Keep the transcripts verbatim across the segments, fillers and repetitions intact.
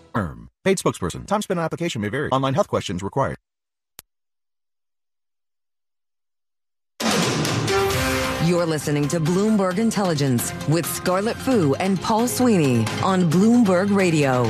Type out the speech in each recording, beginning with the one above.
Term. Paid spokesperson. Time spent on application may vary. Online health questions required. You're listening to Bloomberg Intelligence with Scarlett Fu and Paul Sweeney on Bloomberg Radio.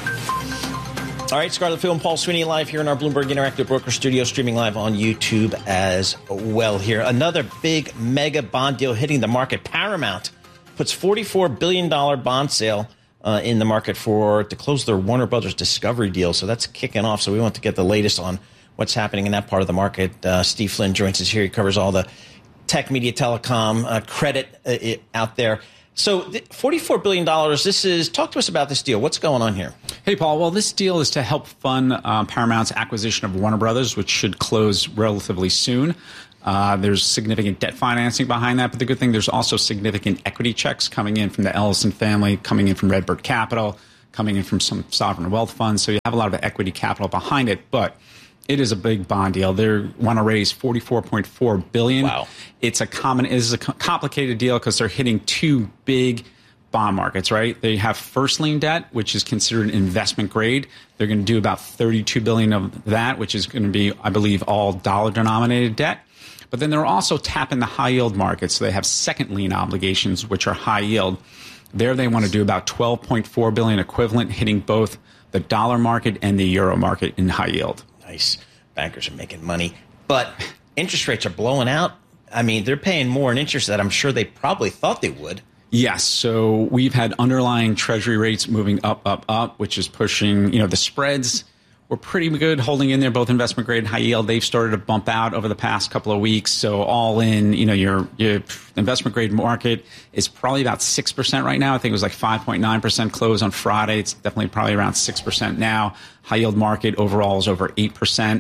All right, Scarlett Fu and Paul Sweeney live here in our Bloomberg Interactive Broker Studio, streaming live on YouTube as well here. Another big mega bond deal hitting the market. Paramount puts forty-four billion dollars bond sale uh, in the market for to close their Warner Brothers Discovery deal. So that's kicking off. So we want to get the latest on what's happening in that part of the market. Uh, Steve Flynn joins us here. He covers all the tech, media, telecom, uh, credit uh, out there. So forty-four billion dollars, this is, talk to us about this deal. What's going on here? Hey, Paul. Well, this deal is to help fund uh, Paramount's acquisition of Warner Brothers, which should close relatively soon. Uh, there's significant debt financing behind that. But the good thing, there's also significant equity checks coming in from the Ellison family, coming in from Redbird Capital, coming in from some sovereign wealth funds. So you have a lot of equity capital behind it. But it is a big bond deal. They want to raise forty-four point four billion dollars. Wow. It's a common, it is a complicated deal because they're hitting two big bond markets, right? They have first lien debt, which is considered investment grade. They're going to do about thirty-two billion dollars of that, which is going to be, I believe, all dollar denominated debt. But then they're also tapping the high yield market. So they have second lien obligations, which are high yield. There they want to do about twelve point four billion dollars equivalent, hitting both the dollar market and the euro market in high yield. Nice. Bankers are making money. But interest rates are blowing out. I mean, they're paying more in interest than I'm sure they probably thought they would. Yes. So we've had underlying treasury rates moving up, up, up, which is pushing, you know, the spreads were pretty good holding in there, both investment grade and high yield. They've started to bump out over the past couple of weeks. So all in, you know, your, your investment grade market is probably about six percent right now. I think it was like five point nine percent close on Friday. It's definitely probably around six percent now. High yield market overall is over eight percent.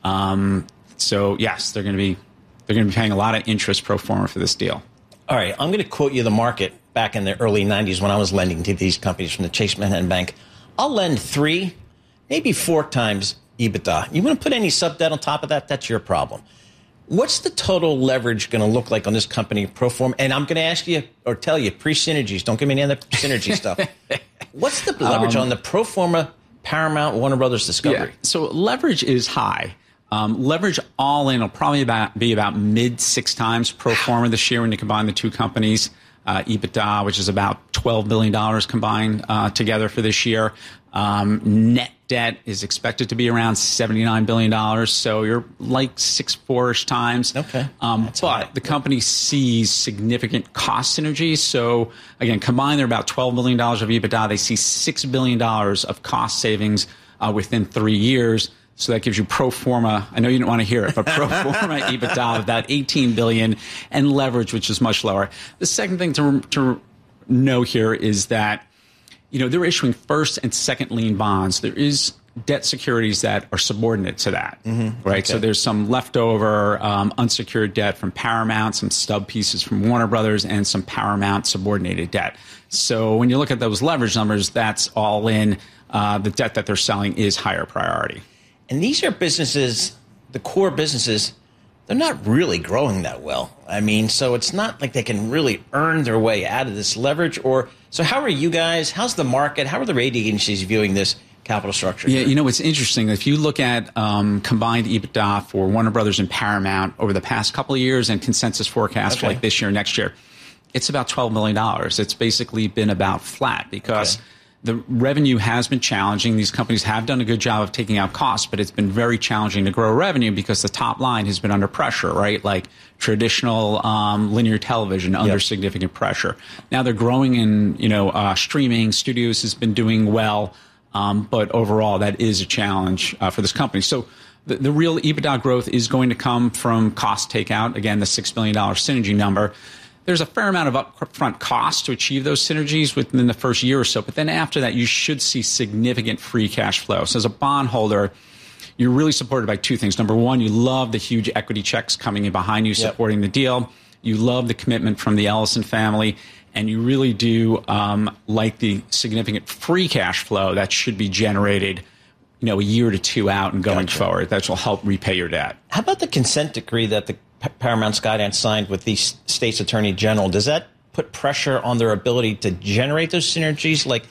Um, so yes, they're going to be, they're going to be paying a lot of interest pro forma for this deal. All right. I'm going to quote you the market back in the early nineties when I was lending to these companies from the Chase Manhattan Bank. I'll lend three, maybe four times EBITDA. You want to put any sub debt on top of that? That's your problem. What's the total leverage going to look like on this company pro forma? And I'm going to ask you or tell you pre-synergies. Don't give me any other synergy stuff. What's the leverage um, on the pro forma Paramount Warner Brothers Discovery? Yeah, so leverage is high. Um, leverage all in will probably about, be about mid six times pro forma this year when you combine the two companies. Uh, EBITDA, which is about twelve billion dollars combined uh, together for this year. Um, net debt is expected to be around seventy-nine billion dollars. So you're like six, four-ish times. Okay. Um, but high. The company sees significant cost synergies. So again, combined, they're about twelve billion dollars of EBITDA. They see six billion dollars of cost savings uh, within three years. So that gives you pro forma. I know you didn't want to hear it, but pro forma EBITDA of about eighteen billion dollars and leverage, which is much lower. The second thing to, to know here is that, you know, they're issuing first and second lien bonds. There is debt securities that are subordinate to that, mm-hmm. right? Okay. So there's some leftover um, unsecured debt from Paramount, some stub pieces from Warner Brothers, and some Paramount subordinated debt. So when you look at those leverage numbers, that's all in. Uh, the debt that they're selling is higher priority. And these are businesses, the core businesses, they're not really growing that well. I mean, so it's not like they can really earn their way out of this leverage. Or so how are you guys? How's the market? How are the rating agencies viewing this capital structure? Yeah, you know, it's interesting. If you look at um, combined EBITDA for Warner Brothers and Paramount over the past couple of years and consensus forecast okay. for like this year, next year, it's about twelve million dollars. It's basically been about flat because okay. the revenue has been challenging. These companies have done a good job of taking out costs, but it's been very challenging to grow revenue because the top line has been under pressure, right? Like traditional um, linear television under yep. significant pressure. Now they're growing in, you know, uh, streaming. Studios has been doing well, um, but overall that is a challenge uh, for this company. So the, the real EBITDA growth is going to come from cost takeout. Again, the six billion dollars synergy number. There's a fair amount of upfront cost to achieve those synergies within the first year or so. But then after that, you should see significant free cash flow. So as a bondholder, you're really supported by two things. Number one, you love the huge equity checks coming in behind you, yep. supporting the deal. You love the commitment from the Ellison family. And you really do um, like the significant free cash flow that should be generated, you know, a year to two out and going gotcha. forward. That will help repay your debt. How about the consent decree that the Paramount Skydance signed with the state's attorney general? Does that put pressure on their ability to generate those synergies? Like, I,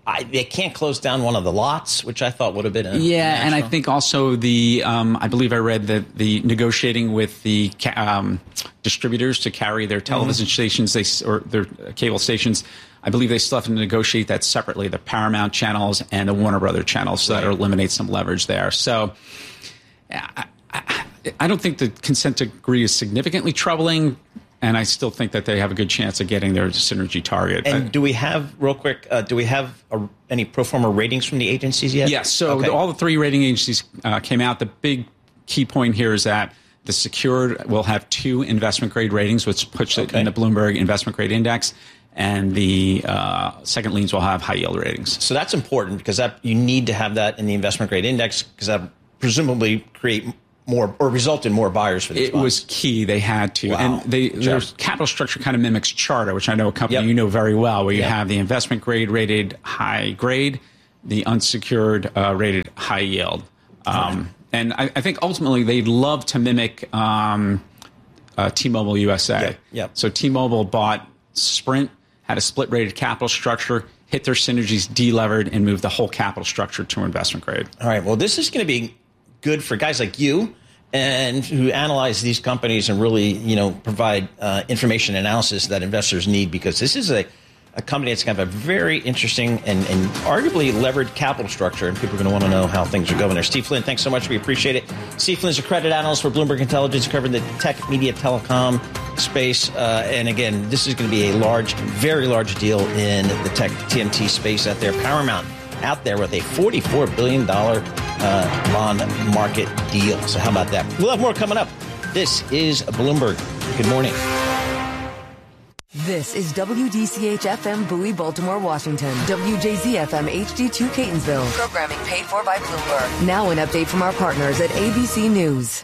I, they can't close down one of the lots, which I thought would have been a yeah, natural. And I think also the um, I believe I read that the negotiating with the ca- um, distributors to carry their television mm-hmm. stations they, or their cable stations. I believe they still have to negotiate that separately, the Paramount channels and the Warner Brothers channels, so right. that eliminates some leverage there. So I, I, I don't think the consent decree is significantly troubling. And I still think that they have a good chance of getting their synergy target. And but, do we have, real quick, uh, do we have a, any pro forma ratings from the agencies yet? Yes. So okay. the, all the three rating agencies uh, came out. The big key point here is that the secured will have two investment grade ratings, which puts it okay. in the Bloomberg investment grade index. And the uh, second liens will have high yield ratings. So that's important because that you need to have that in the investment grade index because that presumably create more or result in more buyers for these It bonds. was key. They had to. Wow. And they, their capital structure kind of mimics Charter, which I know a company yep. you know very well, where you yep. have the investment grade rated high grade, the unsecured uh, rated high yield. Um, right. And I, I think ultimately they'd love to mimic um, uh, T-Mobile U S A. Yep. Yep. So T-Mobile bought Sprint, had a split rated capital structure, hit their synergies, delevered, and moved the whole capital structure to investment grade. All right. Well, this is going to be good for guys like you and who analyze these companies and really, you know, provide uh, information analysis that investors need because this is a, a company that's got a very interesting and, and arguably levered capital structure, and people are going to want to know how things are going there. Steve Flynn, thanks so much. We appreciate it. Steve Flynn is a credit analyst for Bloomberg Intelligence, covering the tech, media, telecom space. Uh, and again, this is going to be a large, very large deal in the tech T M T space out there. Paramount out there with a forty-four billion dollars uh, bond market deal. So how about that? We'll have more coming up. This is Bloomberg. Good morning. This is W D C H F M Bowie, Baltimore, Washington. W J Z F M H D two Catonsville. Programming paid for by Bloomberg. Now an update from our partners at A B C News.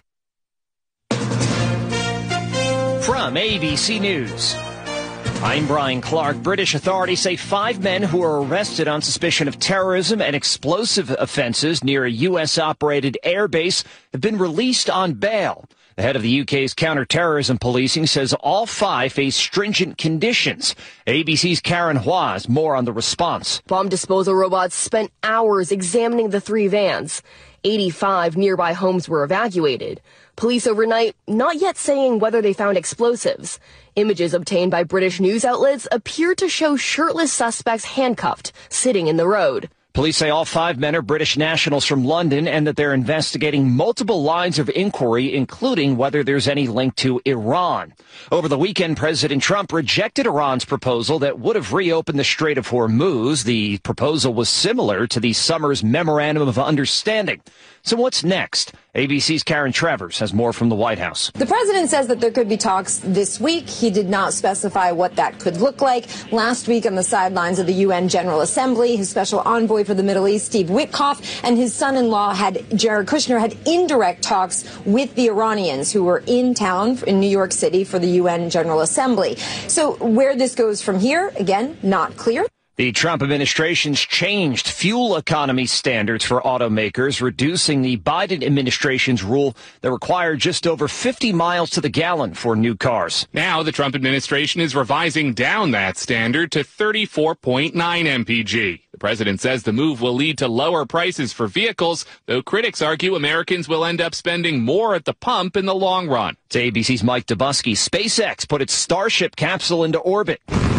From A B C News, I'm Brian Clark. British authorities say five men who were arrested on suspicion of terrorism and explosive offenses near a U S-operated airbase have been released on bail. The head of the U K's counter-terrorism policing says all five face stringent conditions. A B C's Karen Hua has more on the response. Bomb disposal robots spent hours examining the three vans. eighty-five nearby homes were evacuated. Police overnight not yet saying whether they found explosives. Images obtained by British news outlets appear to show shirtless suspects handcuffed, sitting in the road. Police say all five men are British nationals from London and that they're investigating multiple lines of inquiry, including whether there's any link to Iran. Over the weekend, President Trump rejected Iran's proposal that would have reopened the Strait of Hormuz. The proposal was similar to the summer's Memorandum of Understanding. So what's next? A B C's Karen Travers has more from the White House. The president says that there could be talks this week. He did not specify what that could look like. Last week on the sidelines of the U N General Assembly, his special envoy for the Middle East, Steve Witkoff, and his son-in-law, had Jared Kushner, had indirect talks with the Iranians who were in town in New York City for the U N General Assembly. So where this goes from here, again, not clear. The Trump administration's changed fuel economy standards for automakers, reducing the Biden administration's rule that required just over fifty miles to the gallon for new cars. Now the Trump administration is revising down that standard to thirty-four point nine M P G. The president says the move will lead to lower prices for vehicles, though critics argue Americans will end up spending more at the pump in the long run. To A B C's Mike Dubusky, SpaceX put its Starship capsule into orbit.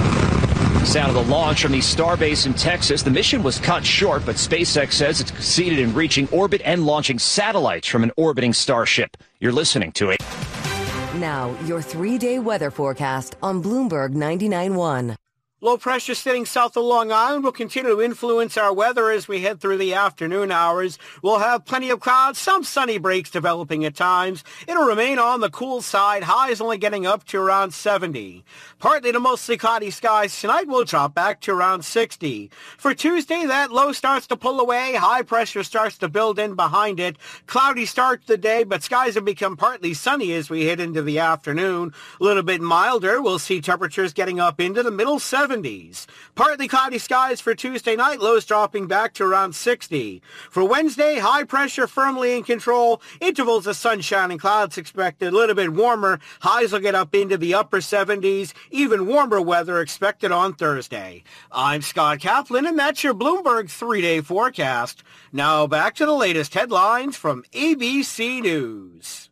Sound of the launch from the Starbase in Texas. The mission was cut short, but SpaceX says it's succeeded in reaching orbit and launching satellites from an orbiting Starship. You're listening to it. Now, your three-day weather forecast on Bloomberg ninety-nine point one. Low pressure sitting south of Long Island will continue to influence our weather as we head through the afternoon hours. We'll have plenty of clouds, some sunny breaks developing at times. It'll remain on the cool side, highs only getting up to around seventy. Partly to mostly cloudy skies tonight will drop back to around sixty. For Tuesday, that low starts to pull away, high pressure starts to build in behind it. Cloudy start to the day, but skies have become partly sunny as we head into the afternoon. A little bit milder, we'll see temperatures getting up into the middle seventies. seventies. Partly cloudy skies for Tuesday night, lows dropping back to around sixty. For Wednesday, high pressure firmly in control, intervals of sunshine and clouds expected, a little bit warmer. Highs will get up into the upper seventies, even warmer weather expected on Thursday. I'm Scott Kaplan, and that's your Bloomberg three-day forecast. Now back to the latest headlines from A B C News.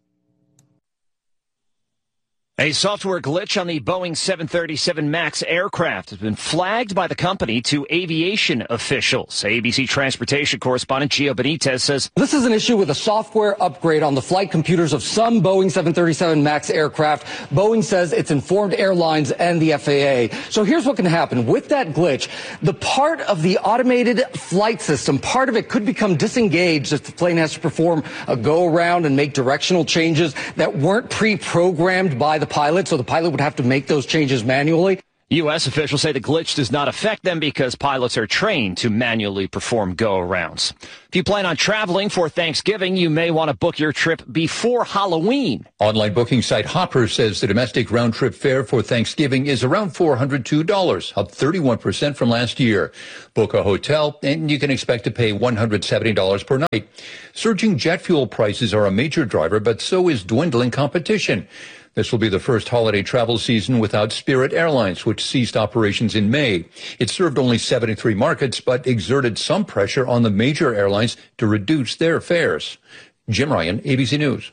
A software glitch on the Boeing seven thirty-seven MAX aircraft has been flagged by the company to aviation officials. A B C transportation correspondent Gio Benitez says this is an issue with a software upgrade on the flight computers of some Boeing seven thirty-seven MAX aircraft. Boeing says it's informed airlines and the F A A. So here's what can happen. With that glitch, the part of the automated flight system, part of it could become disengaged if the plane has to perform a go-around and make directional changes that weren't pre-programmed by the pilot, so the pilot would have to make those changes manually. U S officials say the glitch does not affect them because pilots are trained to manually perform go-arounds. If you plan on traveling for Thanksgiving, you may want to book your trip before Halloween. Online booking site Hopper says the domestic round-trip fare for Thanksgiving is around four hundred two dollars, up thirty-one percent from last year. Book a hotel, and you can expect to pay one hundred seventy dollars per night. Surging jet fuel prices are a major driver, but so is dwindling competition. This will be the first holiday travel season without Spirit Airlines, which ceased operations in May. It served only seventy-three markets, but exerted some pressure on the major airlines to reduce their fares. Jim Ryan, A B C News.